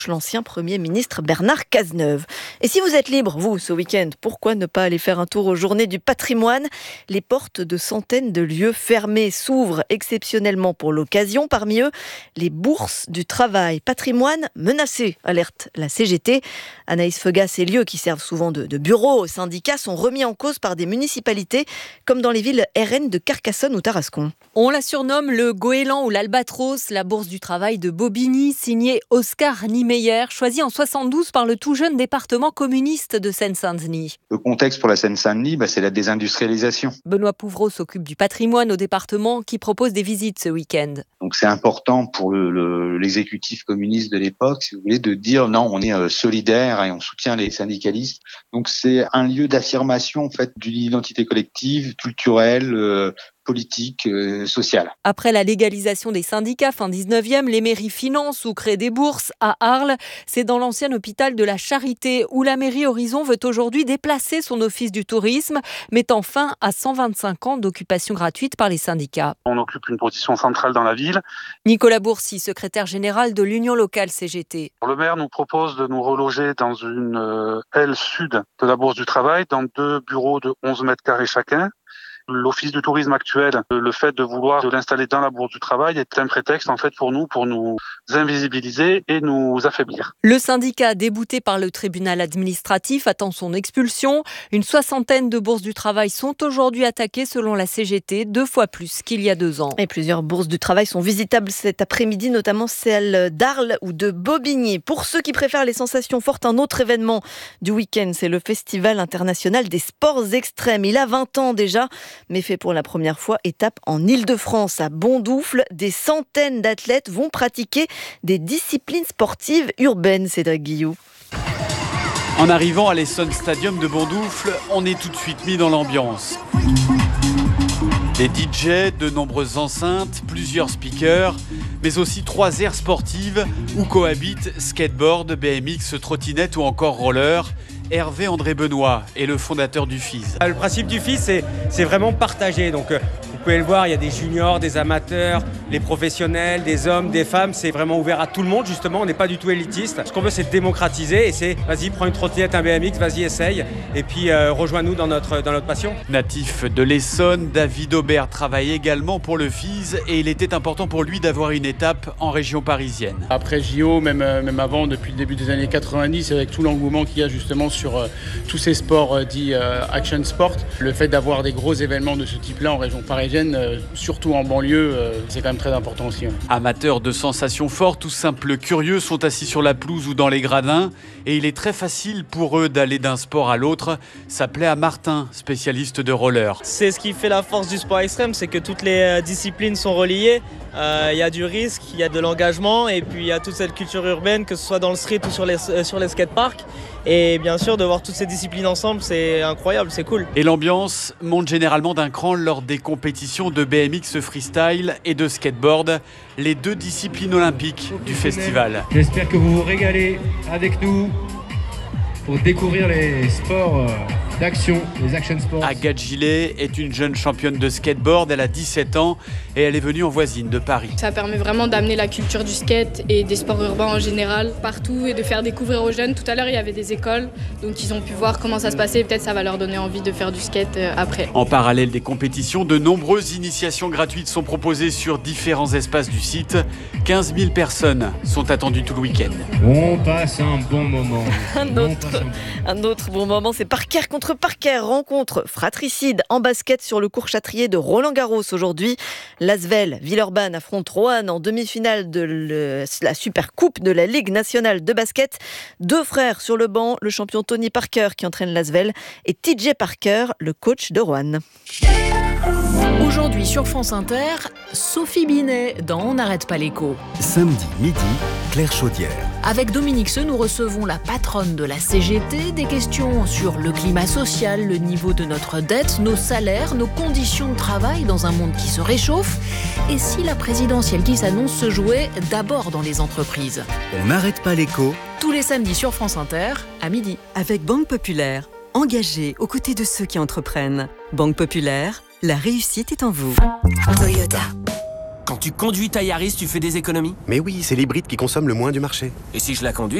l'ancien Premier ministre Bernard Cazeneuve. Et si vous êtes libre, vous, ce week-end, pourquoi ne pas aller faire un tour aux Journées du patrimoine ? Les portes de centaines de lieux fermés s'ouvrent exceptionnellement pour l'occasion. Parmi eux, les bourses du travail. Patrimoine menacé, alerte la CGT. Anaïs Feugas, ces lieux qui servent souvent de bureaux aux syndicats sont remis en cause par des municipalités, comme dans les villes RN de Carcassonne ou Tarascon. On la surnomme le goéland ou l'albatros, la bourse du travail de Bobigny, signée Oscar Niemeyer, choisie en 72 par le tout jeune département communiste de Seine-Saint-Denis. Le contexte pour la Seine-Saint-Denis, c'est la désindustrialisation. Benoît Pouvreau s'occupe du patrimoine au département qui propose des visites ce week-end. Donc c'est important pour l'exécutif communiste de l'époque, si vous voulez, de dire non, on est solidaire et on soutient les syndicalistes. Donc c'est un lieu d'affirmation en fait d'une identité collective, culturelle, politique, sociale. Après la légalisation des syndicats fin 19e, les mairies financent ou créent des bourses. À Arles, c'est dans l'ancien hôpital de la Charité où la mairie Horizon veut aujourd'hui déplacer son office du tourisme, mettant fin à 125 ans d'occupation gratuite par les syndicats. On occupe une position centrale dans la ville. Nicolas Bourcy, secrétaire général de l'Union locale CGT. Le maire nous propose de nous reloger dans une aile sud de la Bourse du Travail, dans 2 bureaux de 11 mètres carrés chacun. L'office du tourisme actuel, le fait de vouloir l'installer dans la Bourse du Travail est un prétexte en fait pour nous invisibiliser et nous affaiblir. Le syndicat, débouté par le tribunal administratif, attend son expulsion. Une 60aine de bourses du travail sont aujourd'hui attaquées selon la CGT, 2 fois plus qu'il y a 2 ans. Et plusieurs bourses du travail sont visitables cet après-midi, notamment celle d'Arles ou de Bobigny. Pour ceux qui préfèrent les sensations fortes, un autre événement du week-end, c'est le Festival international des sports extrêmes. Il a 20 ans déjà, mais fait pour la première fois étape en Île-de-France. À Bondoufle, des centaines d'athlètes vont pratiquer des disciplines sportives urbaines, Cédric Guillou. En arrivant à l'Essonne Stadium de Bondoufle, on est tout de suite mis dans l'ambiance. Des DJ, de nombreuses enceintes, plusieurs speakers, mais aussi 3 aires sportives où cohabitent skateboard, BMX, trottinette ou encore roller. Hervé André Benoît est le fondateur du FIS. Le principe du FIS, c'est vraiment partager. Donc, vous pouvez le voir, il y a des juniors, des amateurs, les professionnels, des hommes, des femmes. C'est vraiment ouvert à tout le monde, justement. On n'est pas du tout élitiste. Ce qu'on veut, c'est démocratiser. Et c'est, vas-y, prends une trottinette, un BMX, vas-y, essaye. Et puis, rejoins-nous dans notre passion. Natif de l'Essonne, David Aubert travaille également pour le FIS. Et il était important pour lui d'avoir une étape en région parisienne. Après JO, même avant, depuis le début des années 90, avec tout l'engouement qu'il y a justement sur tous ces sports dits action sport, le fait d'avoir des gros événements de ce type-là en région parisienne, surtout en banlieue, c'est quand même très important aussi. Amateurs de sensations fortes ou simples curieux sont assis sur la pelouse ou dans les gradins et il est très facile pour eux d'aller d'un sport à l'autre. Ça plaît à Martin, spécialiste de roller. C'est ce qui fait la force du sport extrême, c'est que toutes les disciplines sont reliées. Il y a du risque, il y a de l'engagement et puis il y a toute cette culture urbaine, que ce soit dans le street ou sur les skateparks. Et bien sûr, de voir toutes ces disciplines ensemble, c'est incroyable, c'est cool. Et l'ambiance monte généralement d'un cran lors des compétitions de BMX freestyle et de skateboard, les 2 disciplines olympiques du festival. J'espère que vous vous régalez avec nous pour découvrir les sports d'action, les action sports. Agathe Gillet est une jeune championne de skateboard, elle a 17 ans et elle est venue en voisine de Paris. Ça permet vraiment d'amener la culture du skate et des sports urbains en général partout et de faire découvrir aux jeunes. Tout à l'heure, il y avait des écoles, donc ils ont pu voir comment ça se passait. Peut-être ça va leur donner envie de faire du skate après. En parallèle des compétitions, de nombreuses initiations gratuites sont proposées sur différents espaces du site. 15 000 personnes sont attendues tout le week-end. On passe un bon moment. Un autre bon moment, c'est Parker contre Parker. Rencontre fratricide en basket sur le court Châtrier de Roland-Garros aujourd'hui. L'Asvel Villeurbanne affronte Roanne en demi-finale de la Super Coupe de la Ligue nationale de basket. 2 frères sur le banc, le champion Tony Parker qui entraîne l'Asvel et TJ Parker, le coach de Roanne. Aujourd'hui sur France Inter, Sophie Binet dans On n'arrête pas l'écho. Samedi midi, Claire Chaudière. Avec Dominique Seux, nous recevons la patronne de la CGT, des questions sur le climat social, le niveau de notre dette, nos salaires, nos conditions de travail dans un monde qui se réchauffe, et si la présidentielle qui s'annonce se jouait d'abord dans les entreprises. On n'arrête pas l'écho. Tous les samedis sur France Inter, à midi. Avec Banque Populaire, engagée aux côtés de ceux qui entreprennent. Banque Populaire, la réussite est en vous. Toyota. Quand tu conduis ta Yaris, tu fais des économies? Mais oui, c'est l'hybride qui consomme le moins du marché. Et si je la conduis,